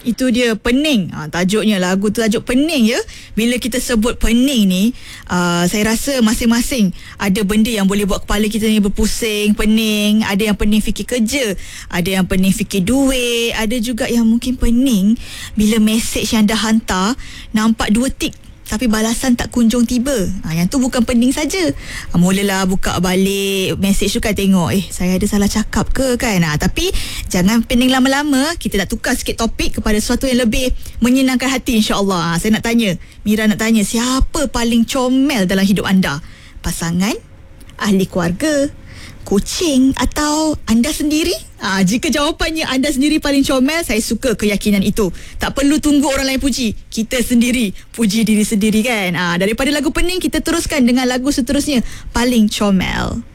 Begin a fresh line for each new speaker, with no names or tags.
Itu dia, pening. Tajuknya, lagu tu tajuk pening ya. Bila kita sebut pening ni, saya rasa masing-masing ada benda yang boleh buat kepala kita ni berpusing, pening. Ada yang pening fikir kerja, ada yang pening fikir duit, ada juga yang mungkin pening bila mesej yang dah hantar nampak 2 tik tapi balasan tak kunjung tiba. Yang tu bukan pening saja. Mulalah buka balik mesej tu kan, tengok saya ada salah cakap ke kan. Tapi jangan pening lama-lama. Kita nak tukar sikit topik kepada sesuatu yang lebih menyenangkan hati, insya-Allah. Saya nak tanya, Mira nak tanya, siapa paling comel dalam hidup anda? Pasangan, ahli keluarga, kucing atau anda sendiri? Jika jawapannya anda sendiri paling comel, saya suka keyakinan itu. Tak perlu tunggu orang lain puji, kita sendiri puji diri sendiri kan. Daripada lagu pening, kita teruskan dengan lagu seterusnya, paling comel.